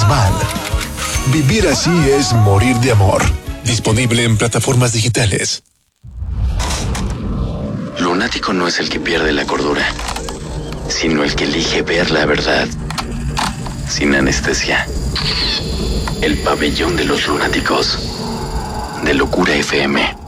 mal. Vivir así es morir de amor. Disponible en plataformas digitales. Lunático no es el que pierde la cordura, sino el que elige ver la verdad sin anestesia. El pabellón de los lunáticos, de Locura FM.